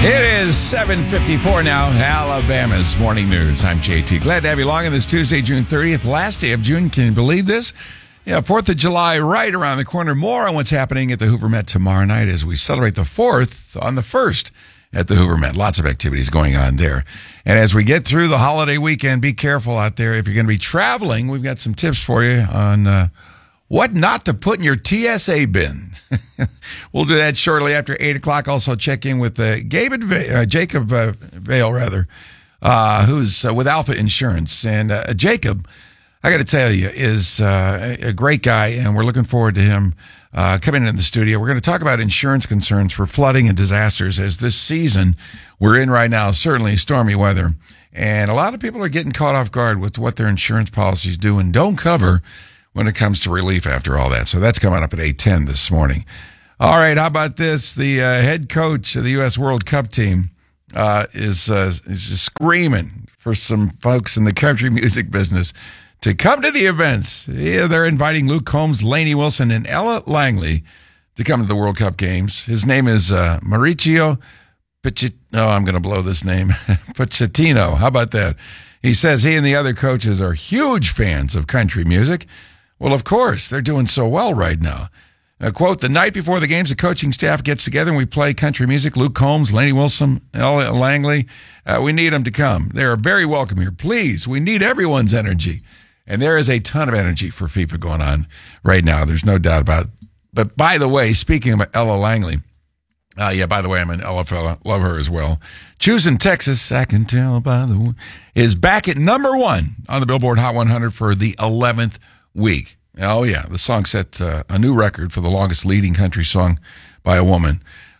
It is 7:54 now, Alabama's Morning News. I'm JT. Glad to have you along on this Tuesday, June 30th, last day of June. Can you believe this? Yeah, 4th of July right around the corner. More on what's happening at the Hoover Met tomorrow night as we celebrate the 4th on the 1st at the Hoover Met. Lots of activities going on there. And as we get through the holiday weekend, be careful out there. If you're going to be traveling, we've got some tips for you on what not to put in your TSA bin. We'll do that shortly after 8 o'clock. Also check in with Jacob Vale, who's with Alpha Insurance. And Jacob, I got to tell you, is a great guy, and we're looking forward to him coming in the studio. We're going to talk about insurance concerns for flooding and disasters, as this season we're in right now, certainly stormy weather. And a lot of people are getting caught off guard with what their insurance policies do and don't cover when it comes to relief after all that. So that's coming up at 8:10 this morning. All right, how about this? The head coach of the U.S. World Cup team is screaming for some folks in the country music business to come to the events. Yeah, they're inviting Luke Combs, Lainey Wilson, and Ella Langley to come to the World Cup games. His name is Mauricio I'm going to blow this name. Pochettino. How about that? He says he and the other coaches are huge fans of country music. Well, of course, they're doing so well right now. Quote, the night before the games, the coaching staff gets together and we play country music. Luke Combs, Lainey Wilson, Ella Langley. We need them to come. They are very welcome here. Please, we need everyone's energy. And there is a ton of energy for FIFA going on right now. There's no doubt about it. But by the way, speaking of Ella Langley, by the way, I'm an Ella fella. Love her as well. Choosing Texas, I can tell by the way, is back at number 1 on the Billboard Hot 100 for the 11th week. Oh, yeah. The song set a new record for the longest leading country song by a woman.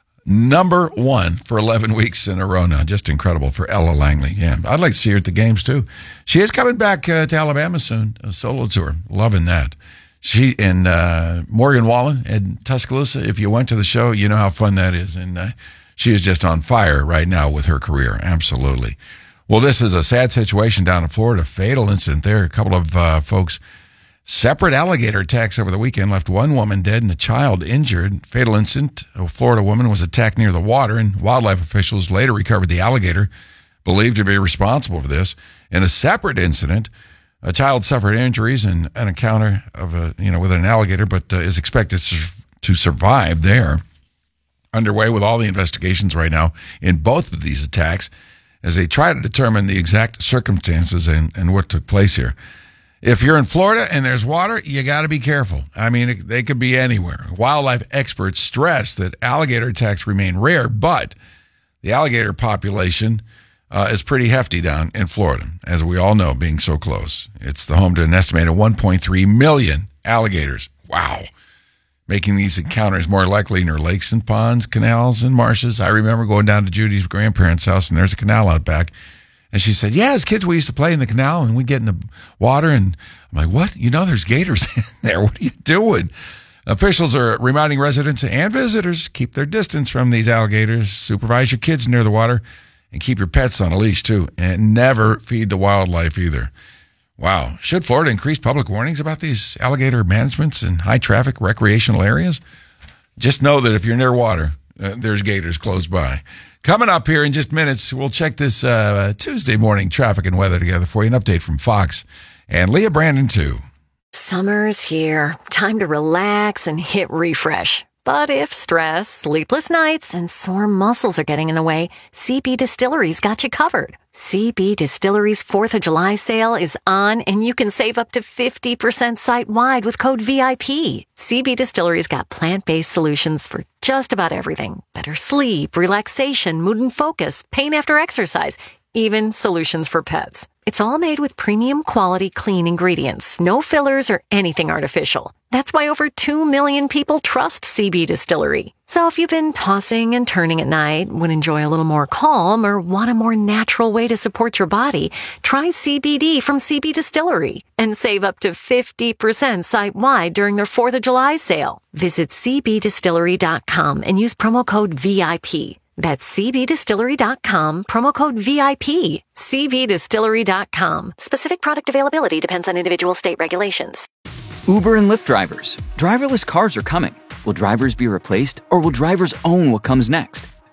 Number 1 for 11 weeks in a row now. Just incredible for Ella Langley. Yeah, I'd like to see her at the games, too. She is coming back to Alabama soon, a solo tour. Loving that. She and Morgan Wallen in Tuscaloosa. If you went to the show, you know how fun that is. And she is just on fire right now with her career. Absolutely. Well, this is a sad situation down in Florida. Fatal incident there. A couple of folks. Separate alligator attacks over the weekend left one woman dead and a child injured. Fatal incident. A Florida woman was attacked near the water, and wildlife officials later recovered the alligator, believed to be responsible for this. In a separate incident, a child suffered injuries in an encounter of with an alligator, but is expected to survive there. Underway with all the investigations right now in both of these attacks as they try to determine the exact circumstances and what took place here. If you're in Florida and there's water, you got to be careful. I mean, they could be anywhere. Wildlife experts stress that alligator attacks remain rare, but the alligator population is pretty hefty down in Florida, as we all know, being so close. It's the home to an estimated 1.3 million alligators. Wow. Making these encounters more likely near lakes and ponds, canals and marshes. I remember going down to Judy's grandparents' house, and there's a canal out back. And she said, yeah, as kids, we used to play in the canal, and we'd get in the water. And I'm like, what? There's gators in there. What are you doing? Officials are reminding residents and visitors, keep their distance from these alligators, supervise your kids near the water, and keep your pets on a leash, too. And never feed the wildlife either. Wow. Should Florida increase public warnings about these alligator managements in high-traffic recreational areas? Just know that if you're near water, there's gators close by. Coming up here in just minutes, we'll check this Tuesday morning traffic and weather together for you. An update from Fox and Leah Brandon, too. Summer's here. Time to relax and hit refresh. But if stress, sleepless nights, and sore muscles are getting in the way, CB Distillery's got you covered. CB Distillery's 4th of July sale is on, and you can save up to 50% site-wide with code VIP. CB Distillery's got plant-based solutions for just about everything. Better sleep, relaxation, mood and focus, pain after exercise, even solutions for pets. It's all made with premium quality clean ingredients, no fillers or anything artificial. That's why over 2 million people trust CB Distillery. So if you've been tossing and turning at night, would enjoy a little more calm, or want a more natural way to support your body, try CBD from CB Distillery and save up to 50% site-wide during their 4th of July sale. Visit cbdistillery.com and use promo code VIP. That's cbdistillery.com, promo code VIP. cbdistillery.com. Specific product availability depends on individual state regulations. Uber and Lyft drivers. Driverless cars are coming. Will drivers be replaced, or will drivers own what comes next?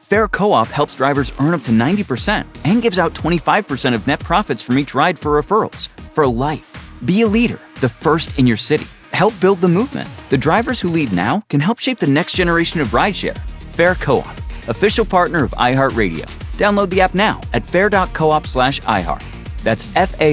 Fair Co-op helps drivers earn up to 90% and gives out 25% of net profits from each ride for referrals. For life. Be a leader, the first in your city. Help build the movement. The drivers who lead now can help shape the next generation of rideshare. Fair Co-op, official partner of iHeartRadio. Download the app now at fair.coop/iHeart. That's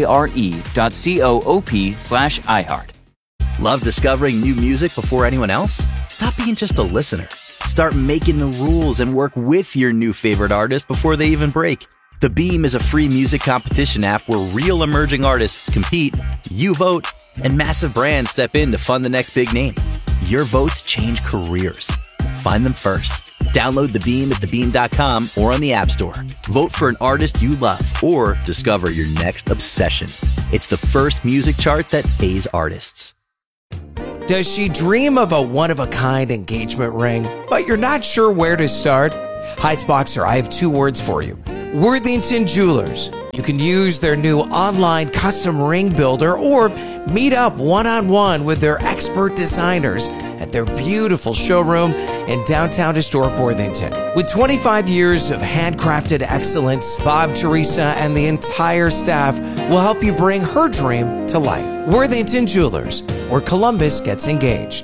FARE.coop/iHeart. Love discovering new music before anyone else? Stop being just a listener. Start making the rules and work with your new favorite artist before they even break. The Beam is a free music competition app where real emerging artists compete, you vote, and massive brands step in to fund the next big name. Your votes change careers. Find them first. Download The Beam at thebeam.com or on the App Store. Vote for an artist you love or discover your next obsession. It's the first music chart that pays artists. Does she dream of a one-of-a-kind engagement ring, but you're not sure where to start? Heights Boxer, I have 2 words for you. Worthington Jewelers. You can use their new online custom ring builder or meet up one-on-one with their expert designers at their beautiful showroom in downtown historic Worthington. With 25 years of handcrafted excellence, Bob, Teresa, and the entire staff will help you bring her dream to life. Worthington Jewelers, where Columbus gets engaged.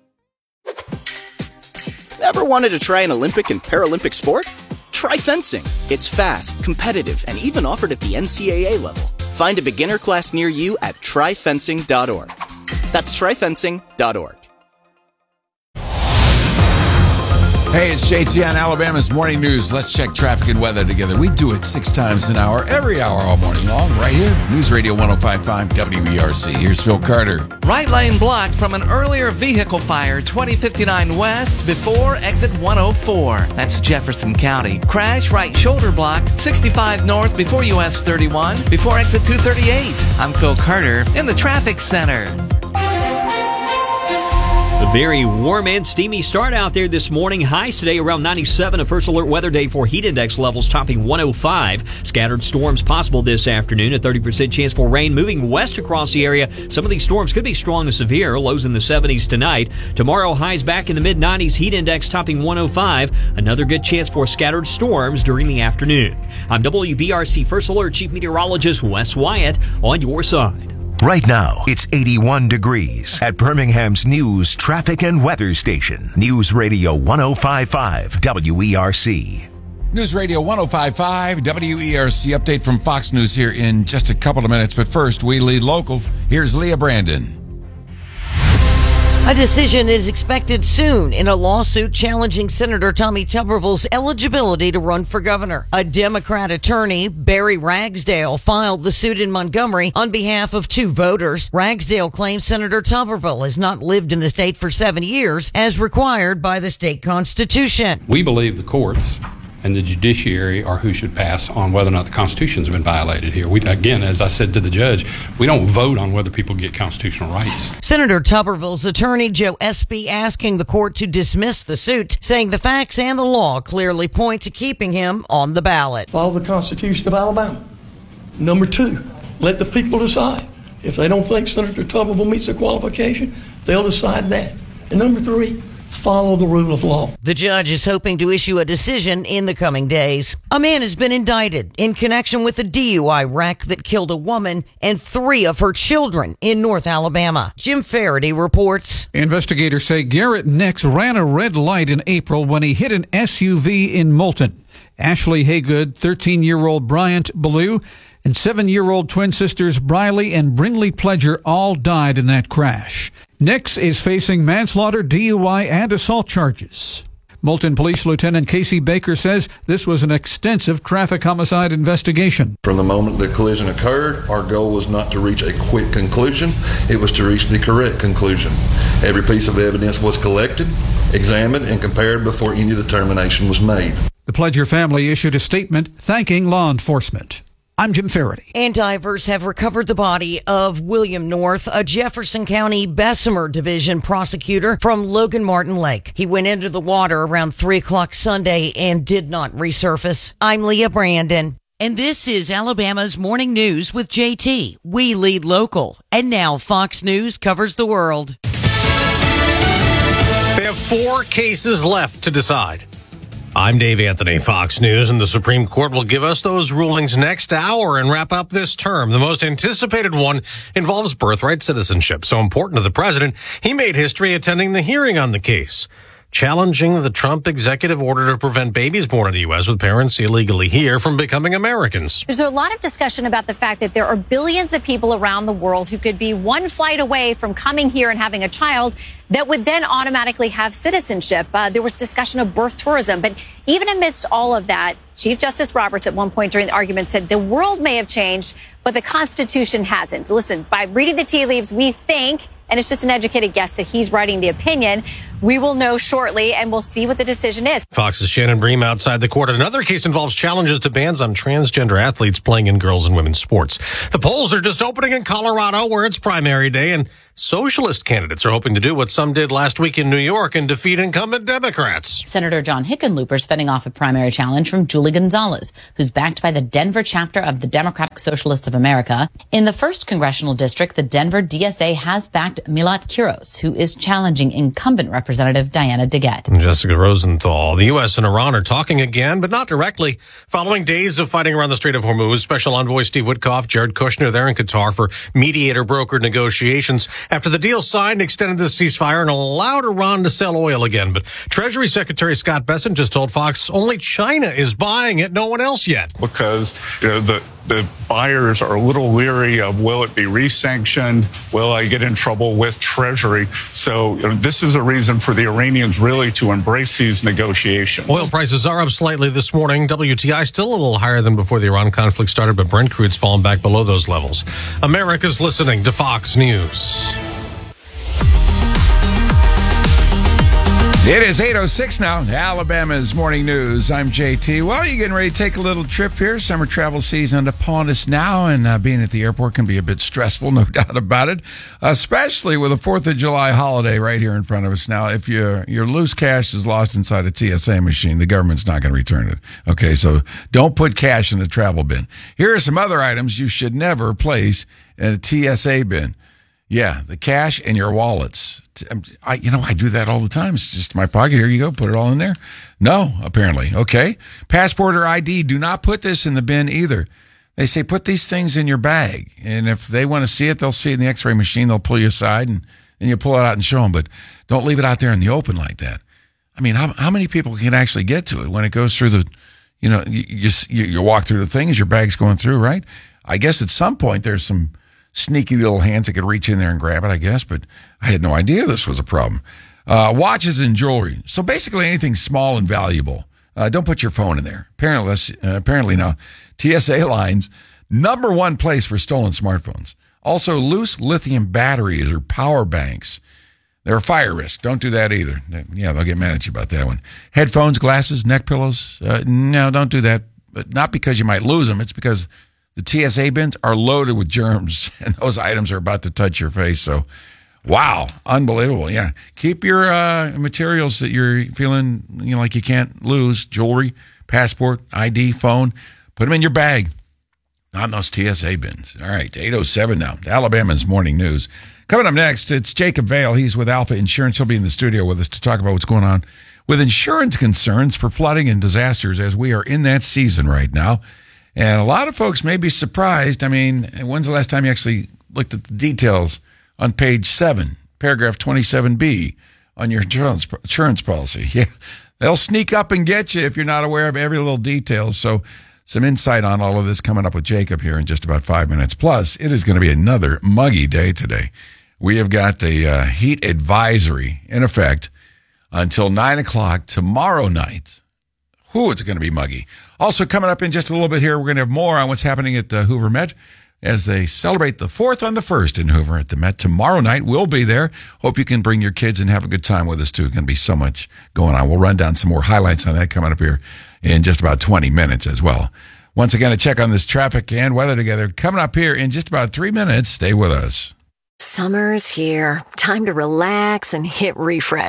Ever wanted to try an Olympic and Paralympic sport? Try fencing. It's fast, competitive, and even offered at the NCAA level. Find a beginner class near you at tryfencing.org. That's tryfencing.org. Hey, it's JT on Alabama's Morning News. Let's check traffic and weather together. We do it 6 times an hour, every hour all morning long, right here. News Radio 105.5 WERC. Here's Phil Carter. Right lane blocked from an earlier vehicle fire, 2059 west before exit 104. That's Jefferson County. Crash right shoulder blocked, 65 north before US 31 before exit 238. I'm Phil Carter in the traffic center. A very warm and steamy start out there this morning. Highs today around 97. A first alert weather day for heat index levels topping 105. Scattered storms possible this afternoon. A 30% chance for rain moving west across the area. Some of these storms could be strong and severe. Lows in the 70s tonight. Tomorrow, highs back in the mid-90s. Heat index topping 105. Another good chance for scattered storms during the afternoon. I'm WBRC First Alert Chief Meteorologist Wes Wyatt on your side. Right now, it's 81 degrees at Birmingham's News Traffic and Weather Station. News Radio 105.5 WERC. News Radio 105.5 WERC. Update from Fox News here in just a couple of minutes. But first, we lead local. Here's Leah Brandon. A decision is expected soon in a lawsuit challenging Senator Tommy Tuberville's eligibility to run for governor. A Democrat attorney, Barry Ragsdale, filed the suit in Montgomery on behalf of 2 voters. Ragsdale claims Senator Tuberville has not lived in the state for 7 years, as required by the state constitution. We believe the courts and the judiciary are who should pass on whether or not the Constitution's been violated here. We, again, as I said to the judge, we don't vote on whether people get constitutional rights. Senator Tuberville's attorney, Joe Espy, asking the court to dismiss the suit, saying the facts and the law clearly point to keeping him on the ballot. Follow the Constitution of Alabama. Number 2, let the people decide. If they don't think Senator Tuberville meets the qualification, they'll decide that. And number 3, follow the rule of law. The judge is hoping to issue a decision in the coming days. A man has been indicted in connection with a DUI wreck that killed a woman and 3 of her children in North Alabama. Jim Faraday reports. Investigators say Garrett Nix ran a red light in April when he hit an SUV in Moulton. Ashley Haygood, 13-year-old Bryant Ballou, and 7-year-old twin sisters Briley and Brinley Pledger all died in that crash. Nix is facing manslaughter, DUI, and assault charges. Moulton Police Lieutenant Casey Baker says this was an extensive traffic homicide investigation. From the moment the collision occurred, our goal was not to reach a quick conclusion. It was to reach the correct conclusion. Every piece of evidence was collected, examined, and compared before any determination was made. The Pledger family issued a statement thanking law enforcement. I'm Jim Faraday. And divers have recovered the body of William North, a Jefferson County Bessemer Division prosecutor from Logan Martin Lake. He went into the water around 3 o'clock Sunday and did not resurface. I'm Leah Brandon. And this is Alabama's Morning News with JT. We lead local. And now Fox News covers the world. They have 4 cases left to decide. I'm Dave Anthony, Fox News, and the Supreme Court will give us those rulings next hour and wrap up this term. The most anticipated one involves birthright citizenship. So important to the president, he made history attending the hearing on the case, challenging the Trump executive order to prevent babies born in the U.S. with parents illegally here from becoming Americans. There's a lot of discussion about the fact that there are billions of people around the world who could be one flight away from coming here and having a child that would then automatically have citizenship. There was discussion of birth tourism. But even amidst all of that, Chief Justice Roberts at one point during the argument said the world may have changed, but the Constitution hasn't. Listen, by reading the tea leaves, we think, and it's just an educated guess, that he's writing the opinion. We will know shortly, and we'll see what the decision is. Fox's Shannon Bream outside the court. Another case involves challenges to bans on transgender athletes playing in girls and women's sports. The polls are just opening in Colorado, where it's primary day, and socialist candidates are hoping to do what some did last week in New York and defeat incumbent Democrats. Senator John Hickenlooper's fending off a primary challenge from Julie Gonzalez, who's backed by the Denver chapter of the Democratic Socialists of America. In the 1st Congressional District, the Denver DSA has backed Milat Quiros, who is challenging incumbent Representative Diana DeGette. Jessica Rosenthal. The U.S. and Iran are talking again, but not directly. Following days of fighting around the Strait of Hormuz, Special Envoy Steve Witkoff, Jared Kushner, they're in Qatar for mediator-brokered negotiations. After the deal signed, extended the ceasefire and allowed Iran to sell oil again. But Treasury Secretary Scott Bessent just told Fox only China is buying it, no one else yet. Because the buyers are a little leery of, will it be re-sanctioned? Will I get in trouble with Treasury? So this is a reason for the Iranians really to embrace these negotiations. Oil prices are up slightly this morning. WTI still a little higher than before the Iran conflict started, but Brent crude's fallen back below those levels. America's listening to Fox News. It is 8:06 now, Alabama's Morning News. I'm JT. Well, you're getting ready to take a little trip here. Summer travel season upon us now, and being at the airport can be a bit stressful, no doubt about it, especially with the 4th of July holiday right here in front of us. Now, if your loose cash is lost inside a TSA machine, the government's not going to return it. Okay, so don't put cash in the travel bin. Here are some other items you should never place in a TSA bin. Yeah, the cash and your wallets. I do that all the time. It's just my pocket. Here you go. Put it all in there. No, apparently. Okay. Passport or ID. Do not put this in the bin either. They say put these things in your bag. And if they want to see it, they'll see it in the x-ray machine. They'll pull you aside and you pull it out and show them. But don't leave it out there in the open like that. I mean, how many people can actually get to it when it goes through the, you walk through the thing as your bag's going through, right? I guess at some point there's some sneaky little hands that could reach in there and grab it, I guess, but I had no idea this was a problem. Watches and jewelry. So basically anything small and valuable. Don't put your phone in there. Apparently now, TSA lines, number one place for stolen smartphones. Also, loose lithium batteries or power banks. They're a fire risk. Don't do that either. Yeah, they'll get mad at you about that one. Headphones, glasses, neck pillows. No, don't do that. But not because you might lose them. It's because the TSA bins are loaded with germs, and those items are about to touch your face. So, wow, unbelievable. Yeah, keep your materials that you're feeling like you can't lose: jewelry, passport, ID, phone. Put them in your bag, not in those TSA bins. All right, 8:07 now. Alabama's Morning News. Coming up next, it's Jacob Vale. He's with Alpha Insurance. He'll be in the studio with us to talk about what's going on with insurance concerns for flooding and disasters, as we are in that season right now. And a lot of folks may be surprised. I mean, when's the last time you actually looked at the details on page 7, paragraph 27B on your insurance policy? Yeah, they'll sneak up and get you if you're not aware of every little detail. So some insight on all of this coming up with Jacob here in just about 5 minutes. Plus, it is going to be another muggy day today. We have got the heat advisory in effect until 9 o'clock tomorrow night. Ooh, it's going to be muggy. Also, coming up in just a little bit here, we're going to have more on what's happening at the Hoover Met as they celebrate the 4th on the 1st in Hoover at the Met. Tomorrow night, we'll be there. Hope you can bring your kids and have a good time with us, too. It's going to be so much going on. We'll run down some more highlights on that coming up here in just about 20 minutes as well. Once again, a check on this traffic and weather together coming up here in just about 3 minutes. Stay with us. Summer's here. Time to relax and hit refresh.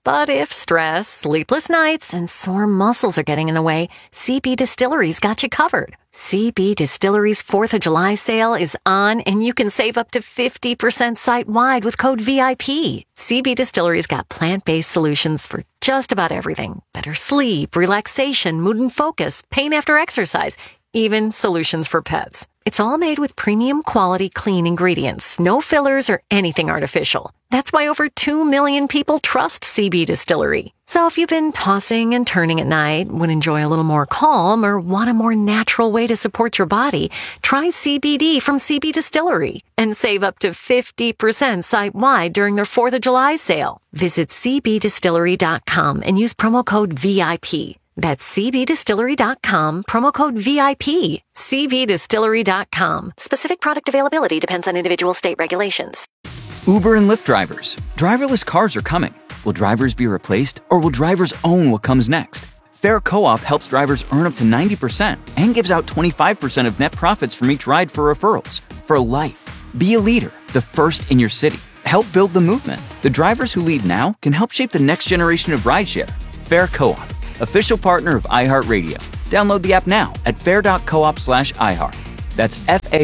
But if stress, sleepless nights, and sore muscles are getting in the way, CB Distillery's got you covered. CB Distillery's 4th of July sale is on, and you can save up to 50% site-wide with code VIP. CB Distillery's got plant-based solutions for just about everything. Better sleep, relaxation, mood and focus, pain after exercise, even solutions for pets. It's all made with premium quality clean ingredients, no fillers or anything artificial. That's why over 2 million people trust CB Distillery. So if you've been tossing and turning at night, would enjoy a little more calm, or want a more natural way to support your body, try CBD from CB Distillery and save up to 50% site-wide during their 4th of July sale. Visit cbdistillery.com and use promo code VIP. That's cbdistillery.com, promo code VIP. cbdistillery.com. Specific product availability depends on individual state regulations. Uber and Lyft drivers. Driverless cars are coming. Will drivers be replaced, or will drivers own what comes next? Fair Co-op helps drivers earn up to 90% and gives out 25% of net profits from each ride for referrals. For life. Be a leader, the first in your city. Help build the movement. The drivers who lead now can help shape the next generation of rideshare. Fair Co-op, official partner of iHeartRadio. Download the app now at fair.coop/iHeart. That's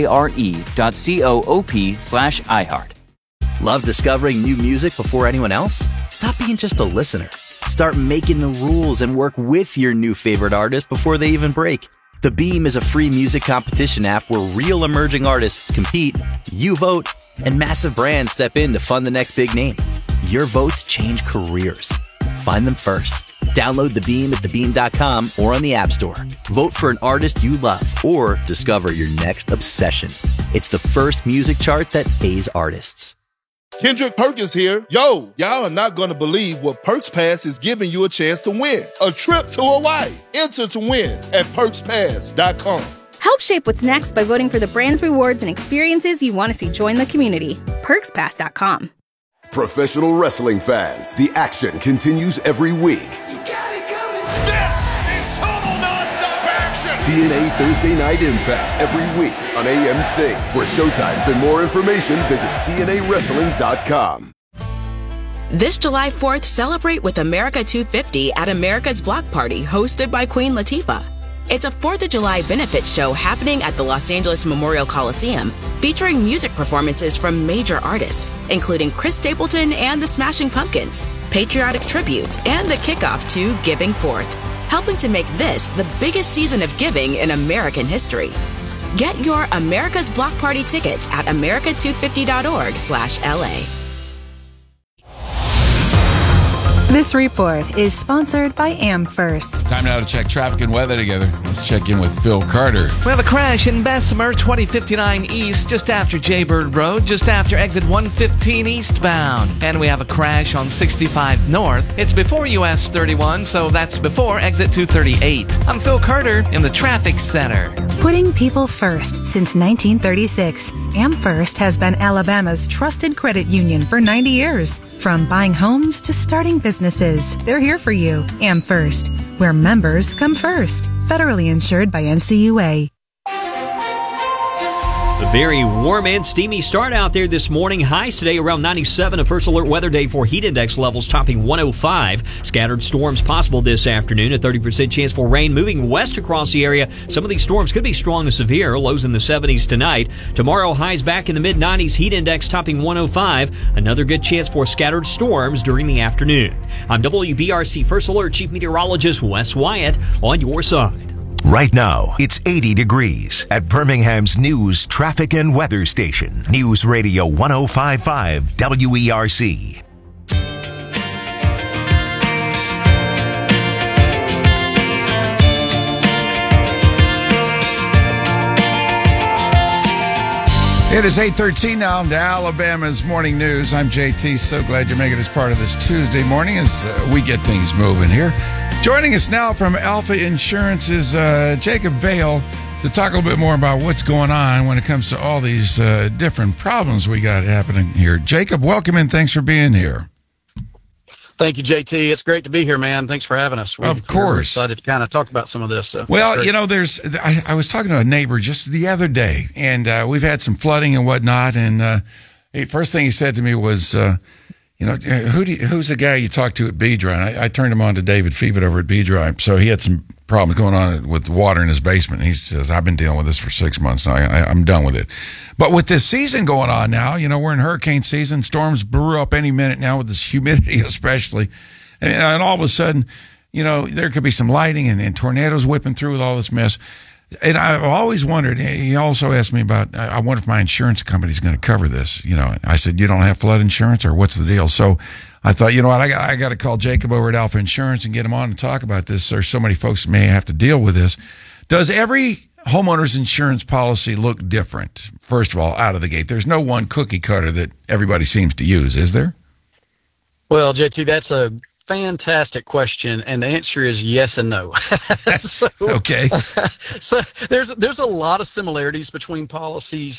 FARE.coop/iHeart. Love discovering new music before anyone else? Stop being just a listener. Start making the rules and work with your new favorite artist before they even break. The Beam is a free music competition app where real emerging artists compete, you vote, and massive brands step in to fund the next big name. Your votes change careers. Find them first. Download The Beam at thebeam.com or on the App Store. Vote for an artist you love or discover your next obsession. It's the first music chart that pays artists. Kendrick Perkins here. Yo, y'all are not going to believe what Perks Pass is giving you a chance to win. A trip to Hawaii. Enter to win at perkspass.com. Help shape what's next by voting for the brands, rewards, and experiences you want to see join the community. perkspass.com. Professional wrestling fans, the action continues every week. TNA Thursday Night Impact every week on AMC. For showtimes and more information, visit TNAWrestling.com. This July 4th, celebrate with America 250 at America's Block Party, hosted by Queen Latifah. It's a 4th of July benefit show happening at the Los Angeles Memorial Coliseum, featuring music performances from major artists, including Chris Stapleton and the Smashing Pumpkins, patriotic tributes, and the kickoff to Giving Forth, helping to make this the biggest season of giving in American history. Get your America's Block Party tickets at america250.org/LA. This report is sponsored by AmFirst. Time now to check traffic and weather together. Let's check in with Phil Carter. We have a crash in Bessemer, 2059 East, just after Jaybird Road, just after exit 115 eastbound. And we have a crash on 65 North. It's before US 31, so that's before exit 238. I'm Phil Carter in the Traffic Center. Putting people first since 1936, AmFirst has been Alabama's trusted credit union for 90 years. From buying homes to starting businesses, they're here for you. AmFirst, where members come first. Federally insured by NCUA. A very warm and steamy start out there this morning. Highs today around 97. A first alert weather day for heat index levels topping 105. Scattered storms possible this afternoon. A 30% chance for rain moving west across the area. Some of these storms could be strong and severe. Lows in the 70s tonight. Tomorrow, highs back in the mid-90s. Heat index topping 105. Another good chance for scattered storms during the afternoon. I'm WBRC First Alert Chief Meteorologist Wes Wyatt on your side. Right now, it's 80 degrees at Birmingham's news, traffic, and weather station. News Radio 105.5 WERC. It is 8:13 now to Alabama's Morning News. I'm JT. So glad you're making us part of this Tuesday morning as we get things moving here. Joining us now from Alpha Insurance is Jacob Vale to talk a little bit more about what's going on when it comes to all these different problems we got happening here. Jacob, welcome and thanks for being here. Thank you, JT. It's great to be here, man. Thanks for having us. Of course. We're excited to kind of talk about some of this. So well, you know, I was talking to a neighbor just the other day, and we've had some flooding and whatnot, and first thing he said to me was, who's the guy you talked to at B-Dry? I turned him on to David Fevet over at B-Dry. So he had some problems going on with water in his basement. He says, I've been dealing with this for 6 months now. I'm done with it. But with this season going on now, we're in hurricane season. Storms brew up any minute now with this humidity especially. And all of a sudden, there could be some lightning and tornadoes whipping through with all this mess. And I've always wondered, he also asked me about, I wonder if my insurance company's going to cover this. I said, you don't have flood insurance, or what's the deal? So I thought, I got to call Jacob over at Alpha Insurance and get him on and talk about this. There's so many folks may have to deal with this. Does every homeowner's insurance policy look different? First of all, out of the gate, there's no one cookie cutter that everybody seems to use, is there? Well, JT, that's a fantastic question, and the answer is yes and no. Okay. So there's a lot of similarities between policies.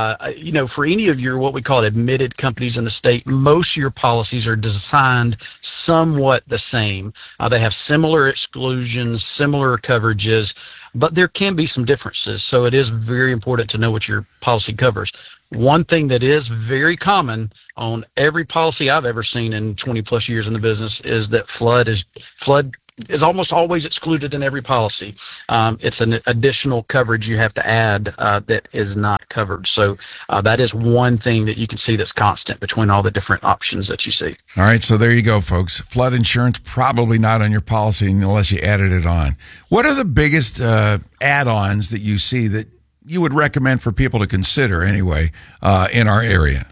For any of your what we call admitted companies in the state, most of your policies are designed somewhat the same. They have similar exclusions, similar coverages, but there can be some differences. So it is very important to know what your policy covers. One thing that is very common on every policy I've ever seen in 20 plus years in the business is that flood is almost always excluded in every policy. It's an additional coverage you have to add that is not covered. So that is one thing that you can see that's constant between all the different options that you see. All right, so there you go, folks. Flood insurance probably not on your policy unless you added it on. What are the biggest add-ons that you see that you would recommend for people to consider anyway in our area?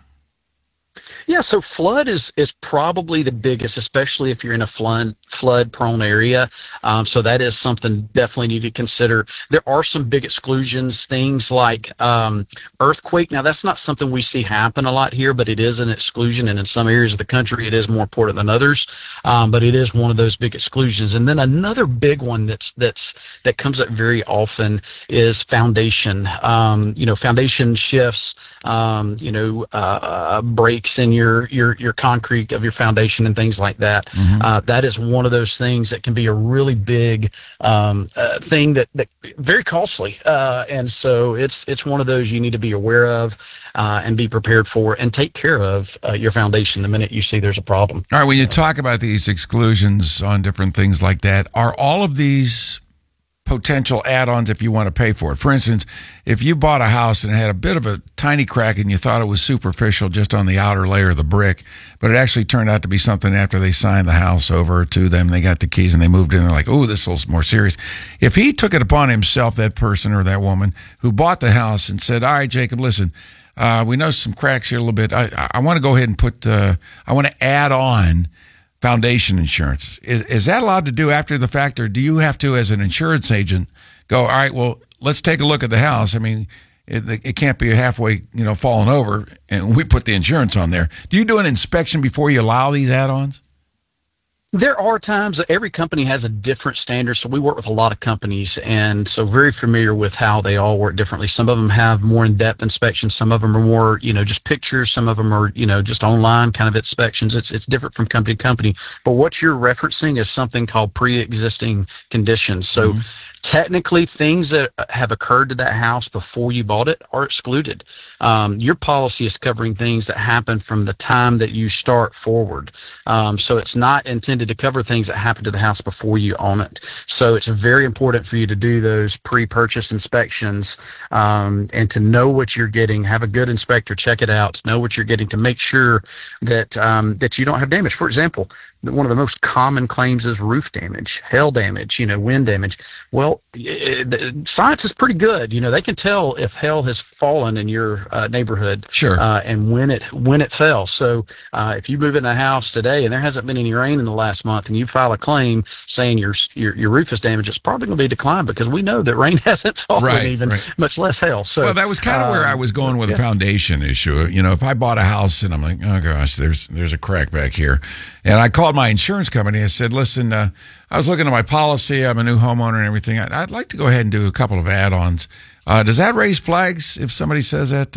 Yeah, so flood is probably the biggest, especially if you're in a flood-prone area. So that is something definitely need to consider. There are some big exclusions, things like earthquake. Now, that's not something we see happen a lot here, but it is an exclusion, and in some areas of the country, it is more important than others. But it is one of those big exclusions. And then another big one that comes up very often is foundation. Foundation shifts. Breaks in your concrete of your foundation and things like that. Mm-hmm. That is one of those things that can be a really big thing that very costly. And so it's one of those you need to be aware of and be prepared for and take care of your foundation the minute you see there's a problem. All right, when you talk about these exclusions on different things like that, are all of these potential add-ons if you want to pay for it? For instance, if you bought a house and it had a bit of a tiny crack and you thought it was superficial just on the outer layer of the brick, but it actually turned out to be something after they signed the house over to them, they got the keys and they moved in, they're like, oh, this is more serious. If he took it upon himself, that person or that woman who bought the house, and said, all right, Jacob, listen, we know some cracks here a little bit. I want to go ahead and I want to add on foundation insurance. Is that allowed to do after the fact, or do you have to, as an insurance agent, go, all right, well, let's take a look at the house? I mean, it can't be halfway, falling over, and we put the insurance on there. Do you do an inspection before you allow these add-ons? There are times that every company has a different standard. So we work with a lot of companies, and so very familiar with how they all work differently. Some of them have more in-depth inspections. Some of them are more, just pictures. Some of them are, just online kind of inspections. It's different from company to company. But what you're referencing is something called pre-existing conditions. So technically, things that have occurred to that house before you bought it are excluded. Your policy is covering things that happen from the time that you start forward. So it's not intended to cover things that happen to the house before you own it. So it's very important for you to do those pre-purchase inspections and to know what you're getting. Have a good inspector check it out, know what you're getting to make sure that that you don't have damage. For example, one of the most common claims is roof damage, hail damage, wind damage. Well, science is pretty good. They can tell if hail has fallen in your neighborhood, sure, and when it fell. So if you move in a house today and there hasn't been any rain in the last month, and you file a claim saying your roof is damaged, it's probably going to be declined because we know that rain hasn't fallen, much less hail. So, well, that was kind of where I was going with the foundation issue. If I bought a house and I'm like, oh gosh, there's a crack back here, and I called my insurance company and said, listen, I was looking at my policy. I'm a new homeowner and everything. I'd like to go ahead and do a couple of add-ons. Does that raise flags if somebody says that?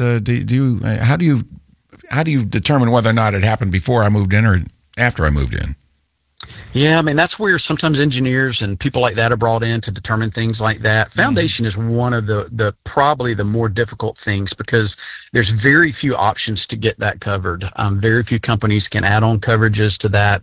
How do you determine whether or not it happened before I moved in or after I moved in? Yeah, that's where sometimes engineers and people like that are brought in to determine things like that. Foundation is one of the probably the more difficult things because there's very few options to get that covered. Very few companies can add on coverages to that.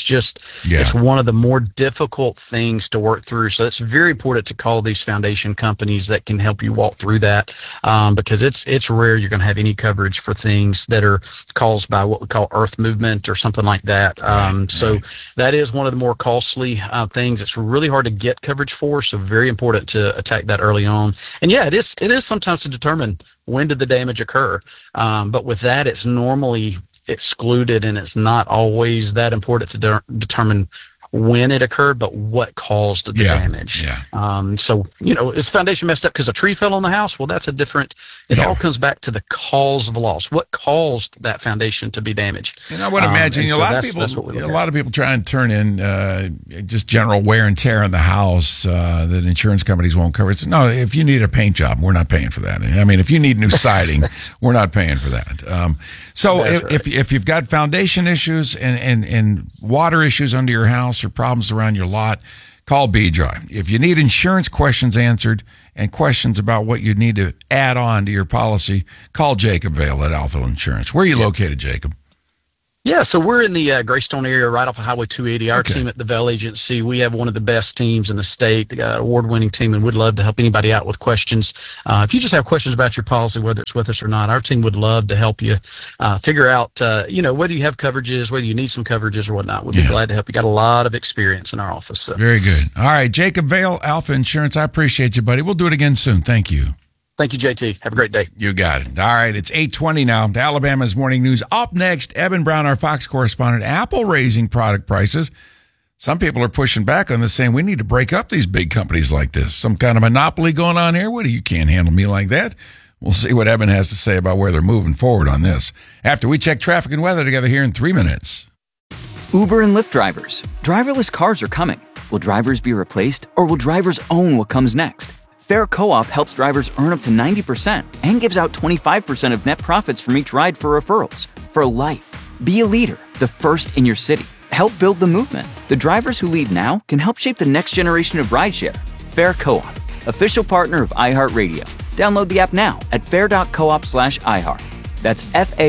It's one of the more difficult things to work through. So it's very important to call these foundation companies that can help you walk through that, because it's rare you're going to have any coverage for things that are caused by what we call earth movement or something like that. So that is one of the more costly things. It's really hard to get coverage for, so very important to attack that early on. And yeah, it is sometimes to determine when did the damage occur. But with that, it's normally excluded, and it's not always that important to determine when it occurred, but what caused the damage. So, is the foundation messed up because a tree fell on the house? Well, that's it all comes back to the cause of the loss. What caused that foundation to be damaged? I would imagine a lot of people try and turn in just general wear and tear on the house that insurance companies won't cover. No, if you need a paint job, we're not paying for that. I mean, if you need new siding, we're not paying for that. If you've got foundation issues and water issues under your house or problems around your lot, call B-Dry. If you need insurance questions answered and questions about what you need to add on to your policy, call Jacob Vale at Alpha Insurance. Where are you located, Jacob? Yeah, so we're in the Greystone area, right off of Highway 280. Our team at the Vale Agency, we have one of the best teams in the state, award-winning team, and would love to help anybody out with questions. If you just have questions about your policy, whether it's with us or not, our team would love to help you figure out, whether you have coverages, whether you need some coverages or whatnot. We'd be glad to help you. Got a lot of experience in our office. So. Very good. All right, Jacob Vale, Alpha Insurance. I appreciate you, buddy. We'll do it again soon. Thank you. Thank you, JT. Have a great day. You got it. All right, it's 8:20 now. To Alabama's Morning News. Up next, Eben Brown, our Fox correspondent. Apple raising product prices. Some people are pushing back on this, saying we need to break up these big companies like this. Some kind of monopoly going on here? What, you can't handle me like that? We'll see what Eben has to say about where they're moving forward on this after we check traffic and weather together here in 3 minutes. Uber and Lyft drivers. Driverless cars are coming. Will drivers be replaced, or will drivers own what comes next? Fair Co-op helps drivers earn up to 90% and gives out 25% of net profits from each ride for referrals. For life. Be a leader, the first in your city. Help build the movement. The drivers who lead now can help shape the next generation of rideshare. Fair Co-op, official partner of iHeartRadio. Download the app now at fair.coop/iHeart. That's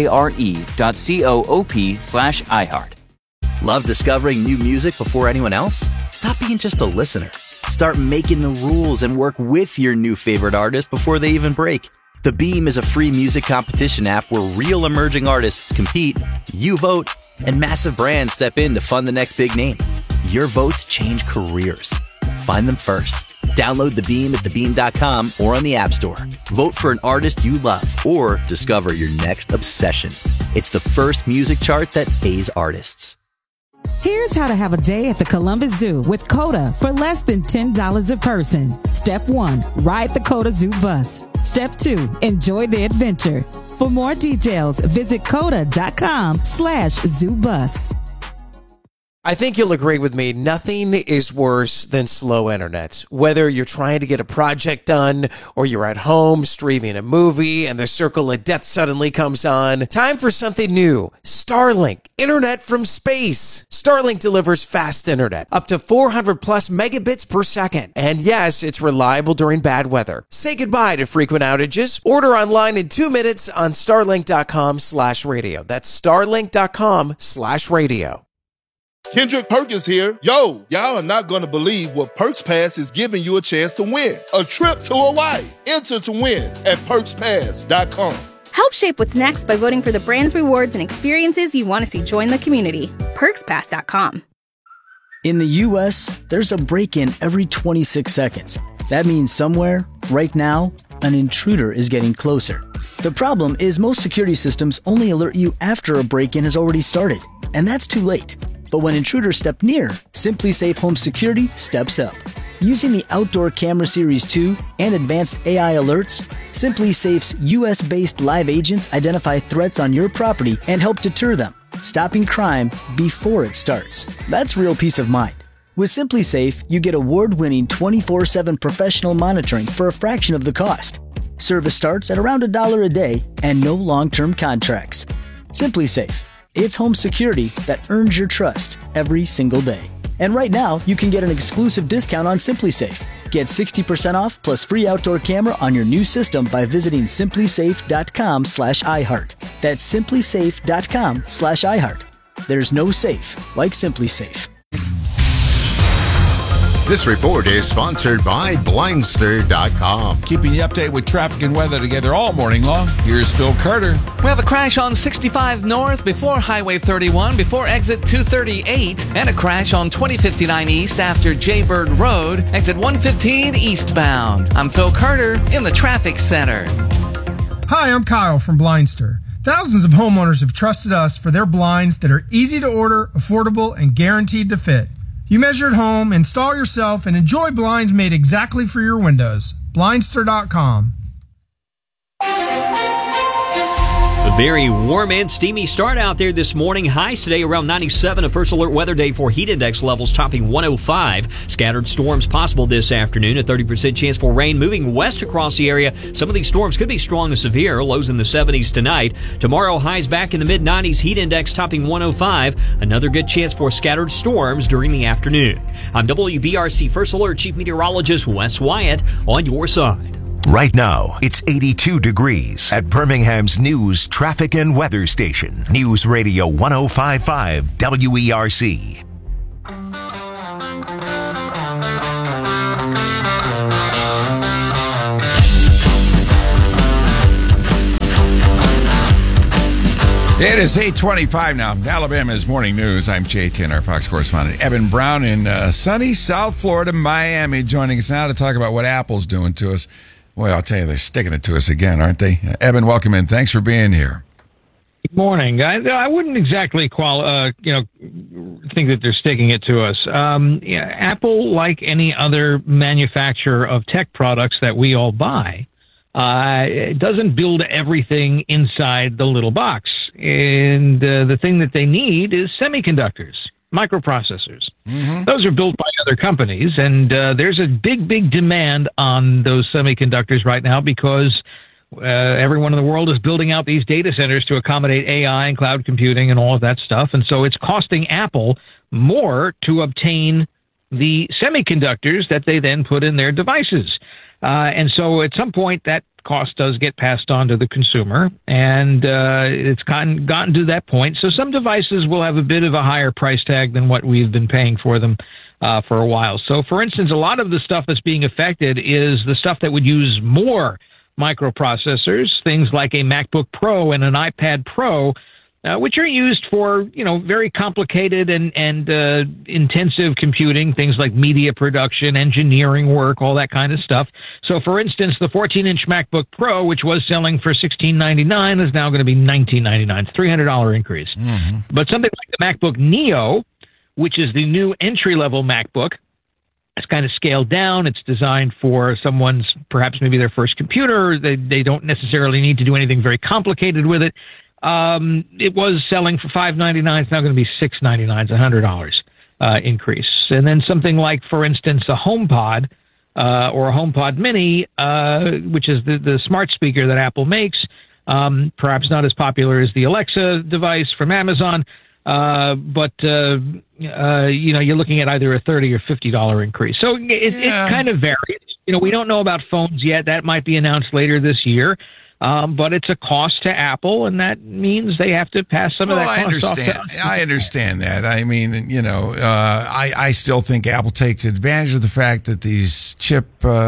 FARE.coop/iHeart. Love discovering new music before anyone else? Stop being just a listener. Start making the rules and work with your new favorite artist before they even break. The Beam is a free music competition app where real emerging artists compete, you vote, and massive brands step in to fund the next big name. Your votes change careers. Find them first. Download The Beam at thebeam.com or on the App Store. Vote for an artist you love or discover your next obsession. It's the first music chart that pays artists. Here's how to have a day at the Columbus Zoo with COTA for less than $10 a person. Step 1, ride the COTA Zoo bus. Step 2, enjoy the adventure. For more details, visit COTA.com/zoobus. I think you'll agree with me, nothing is worse than slow internet. Whether you're trying to get a project done or you're at home streaming a movie and the circle of death suddenly comes on, time for something new. Starlink, internet from space. Starlink delivers fast internet, up to 400 plus megabits per second. And yes, it's reliable during bad weather. Say goodbye to frequent outages. Order online in 2 minutes on starlink.com/radio. That's starlink.com/radio. Kendrick Perkins here. Yo, y'all are not going to believe what Perks Pass is giving you a chance to win. A trip to Hawaii. Enter to win at PerksPass.com. Help shape what's next by voting for the brands, rewards, and experiences you want to see join the community. PerksPass.com. In the U.S., there's a break-in every 26 seconds. That means somewhere, right now, an intruder is getting closer. The problem is most security systems only alert you after a break-in has already started, and that's too late. But when intruders step near, SimpliSafe Home Security steps up. Using the Outdoor Camera Series 2 and advanced AI alerts, SimpliSafe's US-based live agents identify threats on your property and help deter them, stopping crime before it starts. That's real peace of mind. With SimpliSafe, you get award-winning 24/7 professional monitoring for a fraction of the cost. Service starts at around $1 a day and no long-term contracts. SimpliSafe. It's home security that earns your trust every single day. And right now, you can get an exclusive discount on SimpliSafe. Get 60% off plus free outdoor camera on your new system by visiting simplisafe.com/iHeart. That's simplisafe.com/iHeart. There's no safe like SimpliSafe. This report is sponsored by Blindster.com. Keeping you updated with traffic and weather together all morning long. Here's Phil Carter. We have a crash on 65 North before Highway 31, before exit 238, and a crash on 2059 East after Jaybird Road, exit 115 eastbound. I'm Phil Carter in the traffic center. Hi, I'm Kyle from Blindster. Thousands of homeowners have trusted us for their blinds that are easy to order, affordable, and guaranteed to fit. You measure at home, install yourself, and enjoy blinds made exactly for your windows. Blindster.com. A very warm and steamy start out there this morning. Highs today around 97. A first alert weather day for heat index levels topping 105. Scattered storms possible this afternoon. A 30% chance for rain moving west across the area. Some of these storms could be strong to severe. Lows in the 70s tonight. Tomorrow, highs back in the mid-90s. Heat index topping 105. Another good chance for scattered storms during the afternoon. I'm WBRC First Alert Chief Meteorologist Wes Wyatt on your side. Right now, it's 82 degrees at Birmingham's news, traffic, and weather station. News Radio 105.5 WERC. It is 8:25 now. Alabama's Morning News. I'm Jay Tin, our Fox correspondent. Evan Brown in sunny South Florida, Miami, joining us now to talk about what Apple's doing to us. Boy, I'll tell you, they're sticking it to us again, aren't they? Evan, welcome in. Thanks for being here. Good morning. I wouldn't exactly think that they're sticking it to us. Apple, like any other manufacturer of tech products that we all buy, it doesn't build everything inside the little box. And the thing that they need is semiconductors, microprocessors. Mm-hmm. Those are built by other companies, and there's a big demand on those semiconductors right now because everyone in the world is building out these data centers to accommodate AI and cloud computing and all of that stuff. And so it's costing Apple more to obtain the semiconductors that they then put in their devices. And so at some point that cost does get passed on to the consumer, and it's gotten to that point. So some devices will have a bit of a higher price tag than what we've been paying for them for a while. So, for instance, a lot of the stuff that's being affected is the stuff that would use more microprocessors, things like a MacBook Pro and an iPad Pro, which are used for, very complicated and intensive computing, things like media production, engineering work, all that kind of stuff. So, for instance, the 14-inch MacBook Pro, which was selling for $1699, is now going to be $1999. It's a $300 increase. Mm-hmm. But something like the MacBook Neo, which is the new entry-level MacBook, it's kind of scaled down. It's designed for someone's, perhaps maybe their first computer. They don't necessarily need to do anything very complicated with it. It was selling for $599. It's now going to be $699. It's a $100 increase. And then something like, for instance, a HomePod or a HomePod Mini, which is the smart speaker that Apple makes, perhaps not as popular as the Alexa device from Amazon, but you're looking at either a $30 or $50 increase. So it kind of varies. We don't know about phones yet. That might be announced later this year. But it's a cost to Apple, and that means they have to pass some of that cost off to us. I understand that. I mean, I still think Apple takes advantage of the fact that these chip,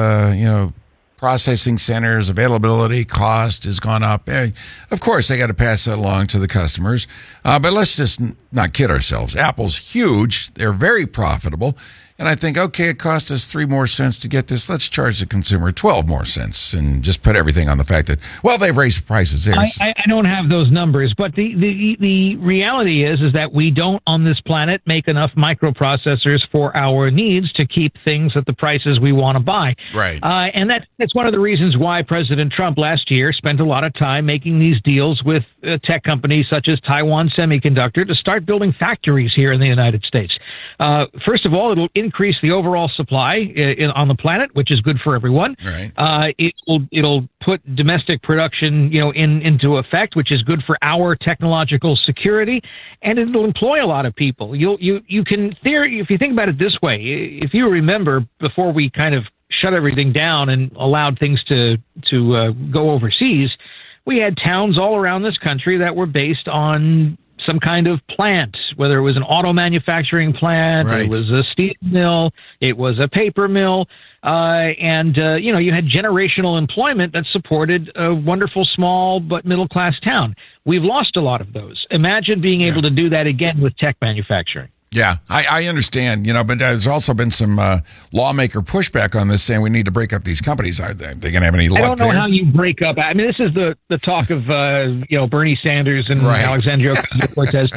processing centers, availability, cost has gone up. Of course, they got to pass that along to the customers. But let's just not kid ourselves. Apple's huge. They're very profitable. And I think, okay, it cost us 3 more cents to get this. Let's charge the consumer 12 more cents and just put everything on the fact that, well, they've raised prices there. I don't have those numbers, but the reality is that we don't on this planet make enough microprocessors for our needs to keep things at the prices we want to buy. Right. And that's one of the reasons why President Trump last year spent a lot of time making these deals with tech companies such as Taiwan Semiconductor to start building factories here in the United States. First of all, it'll increase the overall supply on the planet, which is good for everyone. Right. It'll put domestic production, into effect, which is good for our technological security, and it'll employ a lot of people. You can if you think about it this way, if you remember before we kind of shut everything down and allowed things to go overseas, we had towns all around this country that were based on some kind of plant, whether it was an auto manufacturing plant, right. It was a steel mill, it was a paper mill, and you had generational employment that supported a wonderful small but middle-class town. We've lost a lot of those. Imagine being able to do that again with tech manufacturing. Yeah, I understand, but there's also been some lawmaker pushback on this, saying we need to break up these companies. Are they going to have any luck? I don't know how you break up. I mean, this is the talk of Bernie Sanders and right. Alexandria Ocasio-Cortez.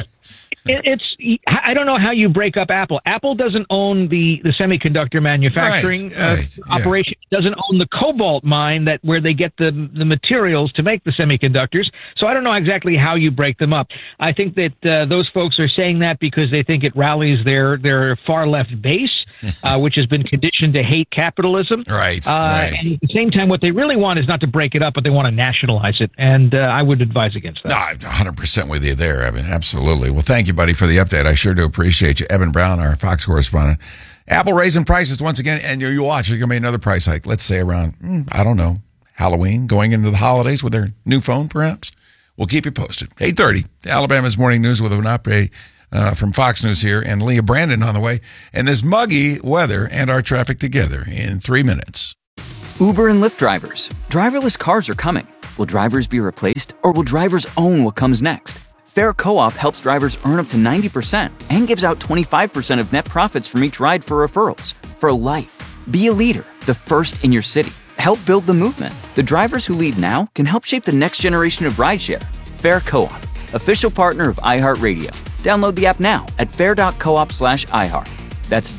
I don't know how you break up Apple. Apple doesn't own the semiconductor manufacturing operation. It doesn't own the cobalt mine where they get the materials to make the semiconductors. So I don't know exactly how you break them up. I think that those folks are saying that because they think it rallies their far left base, which has been conditioned to hate capitalism. Right. And at the same time, what they really want is not to break it up, but they want to nationalize it. And I would advise against that. No, I'm 100% with you there, Evan. Absolutely. Well, thank you, buddy, for the update. I sure do appreciate you. Evan Brown, our Fox correspondent. Apple raising prices once again, and you watch, there's going to be another price hike. Let's say around, I don't know, Halloween, going into the holidays with their new phone, perhaps. We'll keep you posted. 8:30, Alabama's Morning News with an update from Fox News here, and Leah Brandon on the way. And this muggy weather and our traffic together in 3 minutes. Uber and Lyft drivers. Driverless cars are coming. Will drivers be replaced, or will drivers own what comes next? Fair Co-op helps drivers earn up to 90% and gives out 25% of net profits from each ride for referrals. For life. Be a leader, the first in your city. Help build the movement. The drivers who lead now can help shape the next generation of rideshare. Fair Co-op, official partner of iHeartRadio. Download the app now at fair.coop/iHeart. That's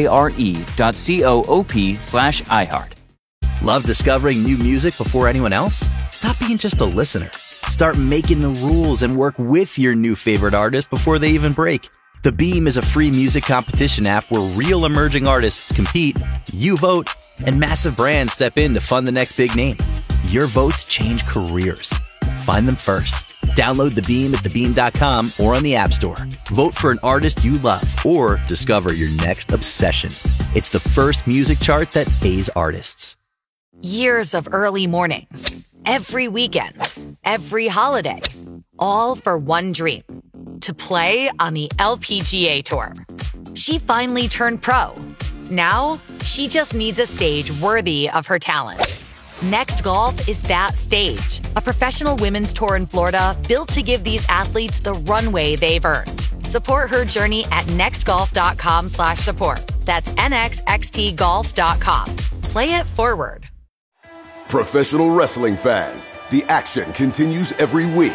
FARE.coop/iHeart. Love discovering new music before anyone else? Stop being just a listener. Start making the rules and work with your new favorite artist before they even break. The Beam is a free music competition app where real emerging artists compete, you vote, and massive brands step in to fund the next big name. Your votes change careers. Find them first. Download The Beam at thebeam.com or on the App Store. Vote for an artist you love or discover your next obsession. It's the first music chart that pays artists. Years of early mornings, every weekend, every holiday, all for one dream, to play on the LPGA Tour. She finally turned pro. Now, she just needs a stage worthy of her talent. Next Golf is that stage, a professional women's tour in Florida built to give these athletes the runway they've earned. Support her journey at nextgolf.com/support. That's nxxtgolf.com. Play it forward. Professional wrestling fans, the action continues every week.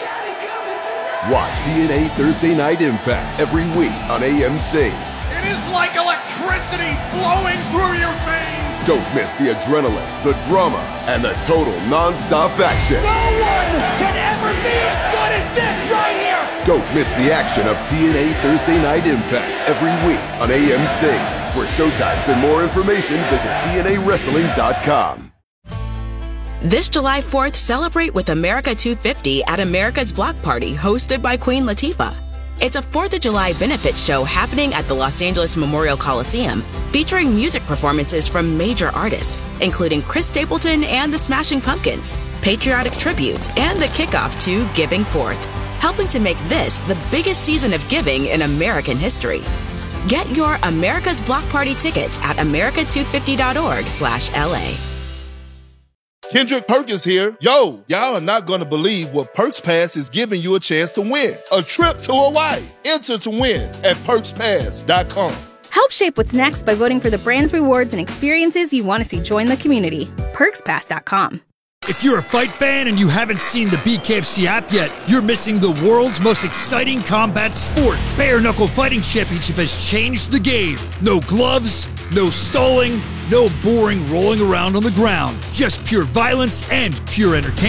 Watch TNA Thursday Night Impact every week on AMC. It is like electricity flowing through your veins. Don't miss the adrenaline, the drama, and the total non-stop action. No one can ever be as good as this right here. Don't miss the action of TNA Thursday Night Impact every week on AMC. For showtimes and more information, visit TNAWrestling.com. This July 4th, celebrate with America 250 at America's Block Party, hosted by Queen Latifah. It's a 4th of July benefit show happening at the Los Angeles Memorial Coliseum, featuring music performances from major artists, including Chris Stapleton and the Smashing Pumpkins, patriotic tributes, and the kickoff to Giving Forth, helping to make this the biggest season of giving in American history. Get your America's Block Party tickets at america250.org/LA. Kendrick Perkins here. Yo, y'all are not going to believe what Perks Pass is giving you a chance to win. A trip to Hawaii. Enter to win at PerksPass.com. Help shape what's next by voting for the brands, rewards, and experiences you want to see join the community. PerksPass.com. If you're a fight fan and you haven't seen the BKFC app yet, you're missing the world's most exciting combat sport. Bare Knuckle Fighting Championship has changed the game. No gloves, no stalling, no boring rolling around on the ground. Just pure violence and pure entertainment.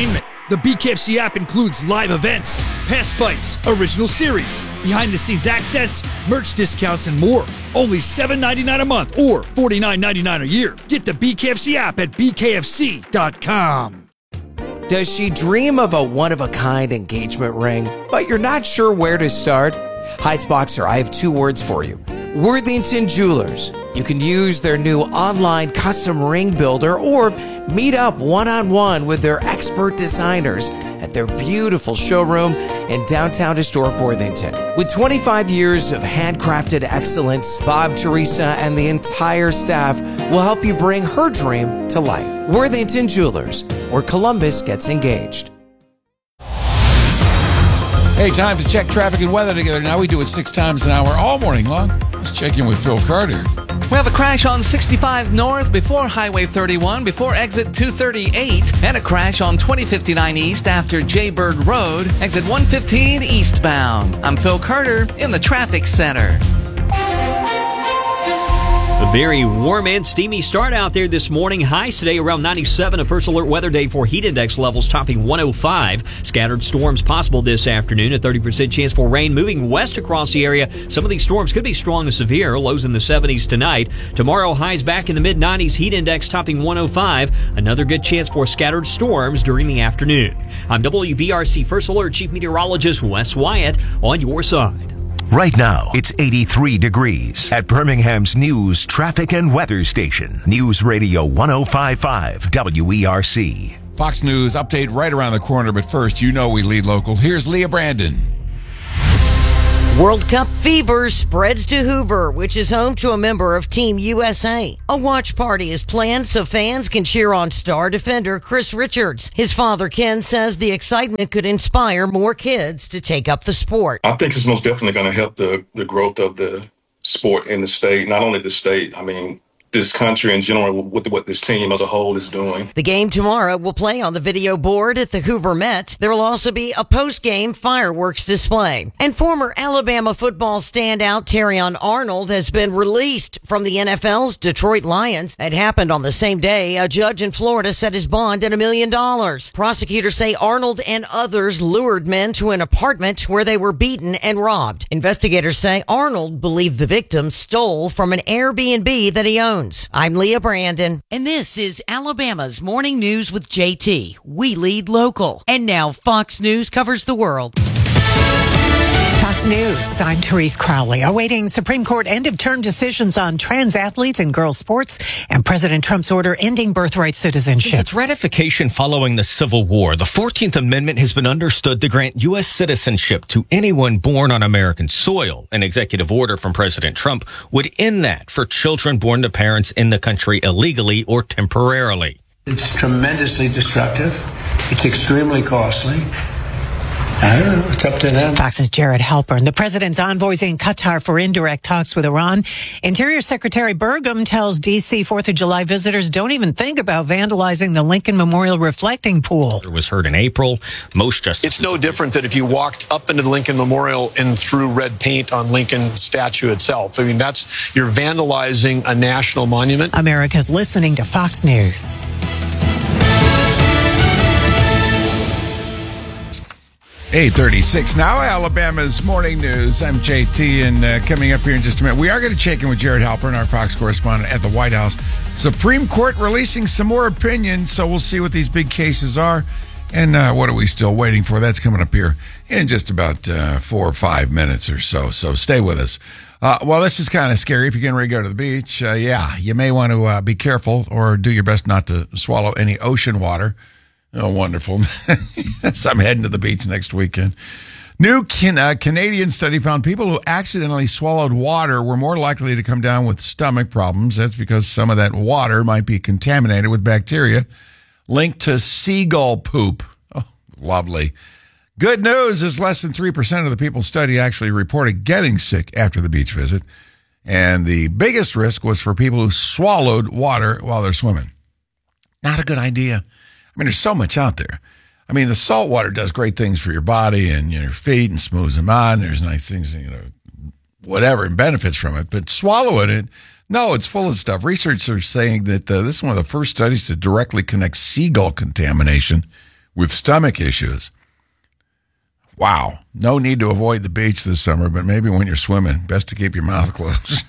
The BKFC app includes live events, past fights, original series, behind-the-scenes access, merch discounts, and more. Only $7.99 a month or $49.99 a year. Get the BKFC app at bkfc.com. Does she dream of a one-of-a-kind engagement ring, but you're not sure where to start? Heights Boxer, I have two words for you. Worthington Jewelers. You can use their new online custom ring builder or meet up one-on-one with their expert designers at their beautiful showroom in downtown historic Worthington. With 25 years of handcrafted excellence, Bob, Teresa, and the entire staff will help you bring her dream to life. Worthington Jewelers, where Columbus gets engaged. Hey, time to check traffic and weather together. Now we do it 6 times an hour all morning long. Let's check in with Phil Carter. We have a crash on 65 North before Highway 31, before exit 238, and a crash on 2059 East after Jaybird Road, exit 115 eastbound. I'm Phil Carter in the traffic center. A very warm and steamy start out there this morning. Highs today around 97. A first alert weather day for heat index levels topping 105. Scattered storms possible this afternoon. A 30% chance for rain moving west across the area. Some of these storms could be strong and severe. Lows in the 70s tonight. Tomorrow, highs back in the mid-90s. Heat index topping 105. Another good chance for scattered storms during the afternoon. I'm WBRC First Alert Chief Meteorologist Wes Wyatt on your side. Right now, it's 83 degrees at Birmingham's news, traffic, and weather station. News Radio 105.5 WERC. Fox News update right around the corner, but first, you know we lead local. Here's Leah Brandon. World Cup fever spreads to Hoover, which is home to a member of Team USA. A watch party is planned so fans can cheer on star defender Chris Richards. His father, Ken, says the excitement could inspire more kids to take up the sport. I think it's most definitely going to help the growth of the sport in the state. Not only the state, I mean, this country in general with what this team as a whole is doing. The game tomorrow will play on the video board at the Hoover Met. There will also be a post-game fireworks display. And former Alabama football standout Terrion Arnold has been released from the NFL's Detroit Lions. It happened on the same day. A judge in Florida set his bond at $1 million. Prosecutors say Arnold and others lured men to an apartment where they were beaten and robbed. Investigators say Arnold believed the victims stole from an Airbnb that he owned. I'm Leah Brandon, and this is Alabama's Morning News with JT. We lead local. And now Fox News covers the world. Fox News, I'm Therese Crowley. Awaiting Supreme Court end-of-term decisions on trans athletes in girls' sports and President Trump's order ending birthright citizenship. Since its ratification following the Civil War, the 14th Amendment has been understood to grant U.S. citizenship to anyone born on American soil. An executive order from President Trump would end that for children born to parents in the country illegally or temporarily. It's tremendously destructive. It's extremely costly. I don't know. It's up to them. Fox's Jared Halpern. The president's envoys in Qatar for indirect talks with Iran. Interior Secretary Burgum tells D.C. 4th of July visitors don't even think about vandalizing the Lincoln Memorial reflecting pool. It was heard in April. Most justices. It's no different than if you walked up into the Lincoln Memorial and threw red paint on Lincoln statue itself. I mean, you're vandalizing a national monument. America's listening to Fox News. 8:36 now, Alabama's Morning News. I'm JT, and coming up here in just a minute, we are going to check in with Jared Halpern, our Fox correspondent at the White House. Supreme Court releasing some more opinions, so we'll see what these big cases are. And what are we still waiting for? That's coming up here in just about 4 or 5 minutes or so. So stay with us. Well, this is kind of scary. If you're getting ready to go to the beach, you may want to be careful or do your best not to swallow any ocean water. Oh, wonderful. So I'm heading to the beach next weekend. New Canadian study found people who accidentally swallowed water were more likely to come down with stomach problems. That's because some of that water might be contaminated with bacteria linked to seagull poop. Oh, lovely. Good news is less than 3% of the people studied actually reported getting sick after the beach visit. And the biggest risk was for people who swallowed water while they're swimming. Not a good idea. I mean, there's so much out there. I mean, the salt water does great things for your body and your feet and smooths them out. And there's nice things, whatever, and benefits from it. But swallowing it, no, it's full of stuff. Researchers are saying that this is one of the first studies to directly connect seagull contamination with stomach issues. Wow. No need to avoid the beach this summer, but maybe when you're swimming, best to keep your mouth closed.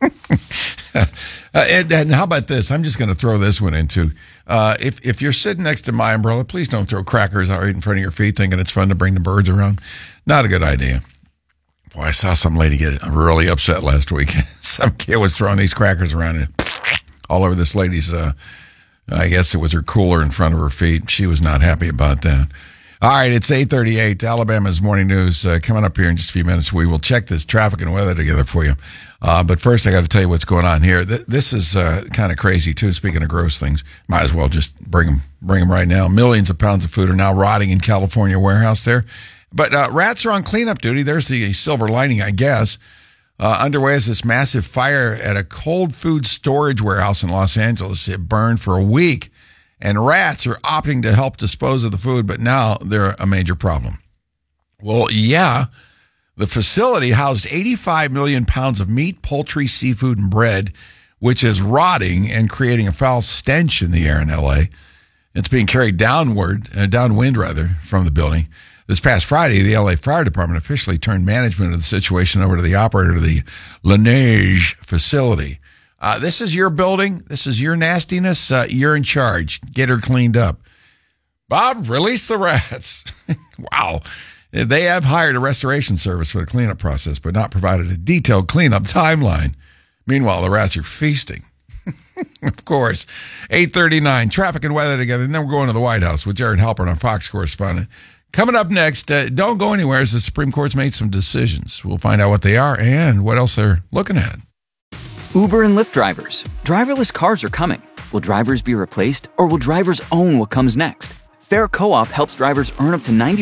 And how about this? I'm just going to throw this one in too. If you're sitting next to my umbrella, please don't throw crackers out right in front of your feet thinking it's fun to bring the birds around. Not a good idea. Boy, I saw some lady get really upset last week. Some kid was throwing these crackers around and all over this lady's, I guess it was her cooler in front of her feet. She was not happy about that. All right, it's 8:38. Alabama's Morning News coming up here in just a few minutes. We will check this traffic and weather together for you. But first, I got to tell you what's going on here. This is kind of crazy, too. Speaking of gross things, might as well just bring them right now. Millions of pounds of food are now rotting in California warehouse there. But rats are on cleanup duty. There's the silver lining, I guess. Underway is this massive fire at a cold food storage warehouse in Los Angeles. It burned for a week, and rats are opting to help dispose of the food, but now they're a major problem. Well, yeah, the facility housed 85 million pounds of meat, poultry, seafood, and bread, which is rotting and creating a foul stench in the air in L.A. It's being carried downwind from the building. This past Friday, the L.A. Fire Department officially turned management of the situation over to the operator of the Laneige facility. This is your building. This is your nastiness. You're in charge. Get her cleaned up. Bob, release the rats. Wow. They have hired a restoration service for the cleanup process, but not provided a detailed cleanup timeline. Meanwhile, the rats are feasting. Of course. 8:39, traffic and weather together. And then we're going to the White House with Jared Halpern, our Fox correspondent. Coming up next, don't go anywhere as the Supreme Court's made some decisions. We'll find out what they are and what else they're looking at. Uber and Lyft drivers. Driverless cars are coming. Will drivers be replaced, or will drivers own what comes next? Fair Co-op helps drivers earn up to 90%